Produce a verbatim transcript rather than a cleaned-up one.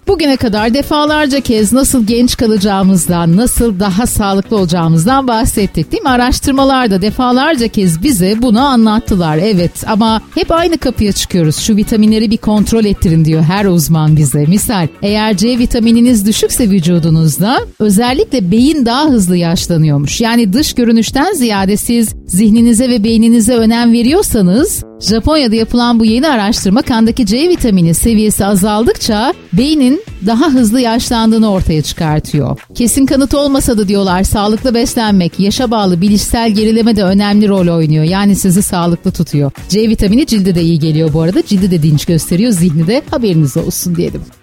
Bugüne kadar defalarca kez nasıl genç kalacağımızdan, nasıl daha sağlıklı olacağımızdan bahsettik değil mi? Araştırmalar da defalarca kez bize bunu anlattılar. Evet, ama hep aynı kapıya çıkıyoruz. Şu vitaminleri bir kontrol ettirin diyor her uzman bize. Misal, eğer C vitamininiz düşükse vücudunuzda özellikle beyin daha hızlı yaşlanıyormuş. Yani dış görünüşten ziyade siz zihninize ve beyninize önem veriyorsanız, Japonya'da yapılan bu yeni araştırma kandaki C vitamini seviyesi azaldıkça beynin daha hızlı yaşlandığını ortaya çıkartıyor. Kesin kanıt olmasa da diyorlar sağlıklı beslenmek, yaşa bağlı bilişsel gerileme de önemli rol oynuyor. Yani sizi sağlıklı tutuyor. C vitamini cilde de iyi geliyor bu arada. Cildi de dinç gösteriyor, zihni de, haberiniz olsun diyelim.